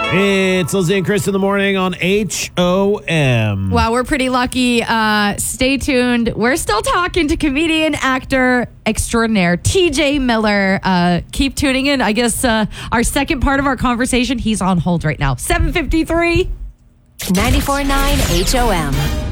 It's Lizzie and Chris in the morning on HOM. Wow, we're pretty lucky. Stay tuned. We're still talking to comedian, actor extraordinaire TJ Miller. Keep tuning in. I guess our second part of our conversation, he's on hold right now. 7:53. 94.9 HOM.